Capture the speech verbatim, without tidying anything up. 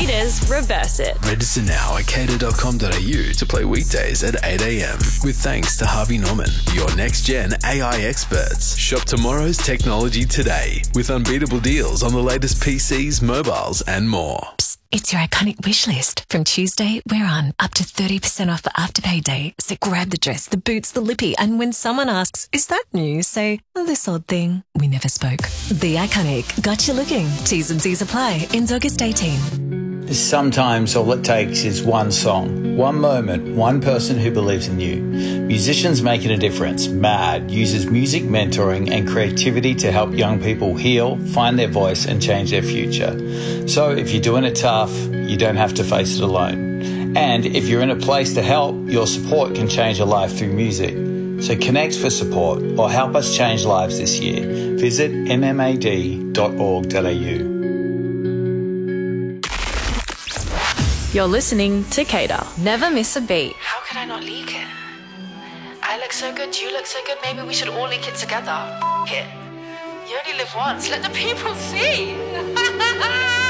Cater's Reverse It. Register now at cater dot com dot a u to play weekdays at eight a m. With thanks to Harvey Norman, your next-gen A I experts. Shop tomorrow's technology today with unbeatable deals on the latest P Cs, mobiles and more. Psst, it's your iconic wish list. From Tuesday, we're on up to thirty percent off for Afterpay Day. So grab the dress, the boots, the lippy, and when someone asks, is that new? Say, oh, this odd thing. We never spoke. The Iconic. Got you looking. T's and C's apply. Ends August eighteenth. Sometimes all it takes is one song, one moment, one person who believes in you. Musicians Making a Difference, MAD, uses music mentoring and creativity to help young people heal, find their voice and change their future. So if you're doing it tough, you don't have to face it alone. And if you're in a place to help, your support can change a life through music. So connect for support or help us change lives this year. Visit m m a d dot org dot a u. You're listening to Cater. Never miss a beat. How could I not leak it? I look so good, you look so good, maybe we should all leak it together. F it. You only live once, let the people see.